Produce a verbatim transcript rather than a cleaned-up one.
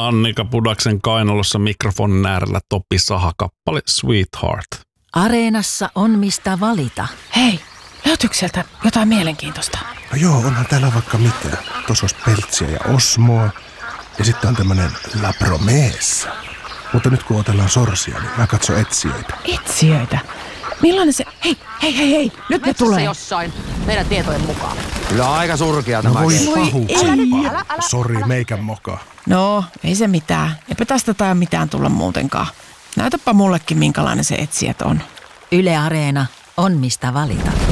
Annika Pudaksen kainalossa mikrofonin äärellä Topi Saha-kappale Sweetheart. Areenassa on mistä valita. Hei, löytyykö sieltä jotain mielenkiintoista? No joo, onhan täällä vaikka mitä. Tuossa olisi Peltsiä ja Osmoa. Ja sitten on tämmönen La Promessa. Mutta nyt kun otellaan sorsia, niin mä katson etsijöitä. Etsijöitä? Millainen se... Hei, hei, hei, hei. Nyt ne tulee. Jossain meidän tietojen mukaan. Kyllä aika surkea tämä. No voi kenttä. pahuksempaa. Sori, meikän moka. No, ei se mitään. Eipä tästä tai mitään tulla muutenkaan. Näytäpä mullekin, minkälainen se etsijät on. Yle Areena on mistä valita.